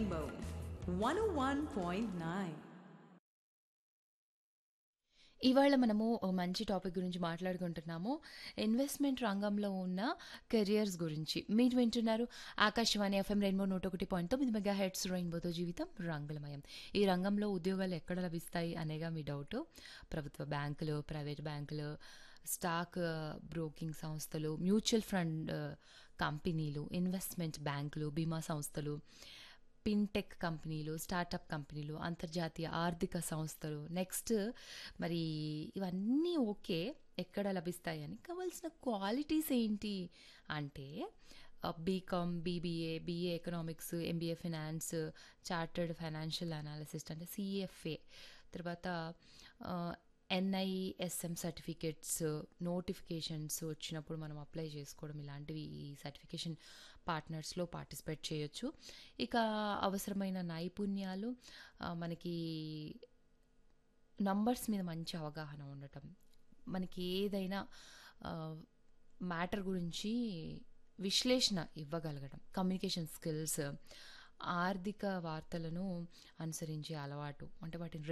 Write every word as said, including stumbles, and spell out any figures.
Rainbow one oh one point nine. ఇవాళ మనము ఓ మంచి టాపిక్ గురించి మాట్లాడుకుంటున్నాము. ఇన్వెస్ట్‌మెంట్ రంగంలో ఉన్న కెరియర్స్ గురించి. మీరు వింటున్నారు ఆకాశవాణి ఎఫ్ఎం రెయిన్బో నూట ఒకటి పాయింట్ తొమ్మిది మెగాహెర్ట్జ్ రెయిన్బోతో జీవితం రంగులమయం. ఈ రంగంలో ఉద్యోగాలు ఎక్కడ లభిస్తాయి అనేగా మీ డౌటు. ప్రభుత్వ బ్యాంకులు, ప్రైవేట్ బ్యాంకులు, స్టాక్ బ్రోకింగ్ సంస్థలు, మ్యూచువల్ ఫండ్ కంపెనీలు, ఇన్వెస్ట్‌మెంట్ బ్యాంకులు, బీమా సంస్థలు, ఫిన్‌టెక్ కంపెనీలు, స్టార్టప్ కంపెనీలు, అంతర్జాతీయ ఆర్థిక సంస్థలు. నెక్స్ట్ మరి ఇవన్నీ ఓకే. ఎక్కడ లభిస్తాయని కావాల్సిన క్వాలిటీస్ ఏంటి అంటే BCom, BBA, BA economics, MBA finance, chartered financial analyst అంటే సిఎఫ్ఏ, తర్వాత ఎన్ఐఎస్ఎం సర్టిఫికేట్స్, నోటిఫికేషన్స్ వచ్చినప్పుడు మనం అప్లై చేసుకోవడం, ఇలాంటివి ఈ సర్టిఫికేషన్ పార్ట్నర్స్లో పార్టిసిపేట్ చేయొచ్చు. ఇక అవసరమైన నైపుణ్యాలు ఆ, మనకి నంబర్స్ మీద మంచి అవగాహన ఉండటం, మనకి ఏదైనా మ్యాటర్ గురించి విశ్లేషణ ఇవ్వగలగడం, కమ్యూనికేషన్ స్కిల్స్, ఆర్థిక వార్తలను అనుసరించే అలవాటు అంటే వాటిని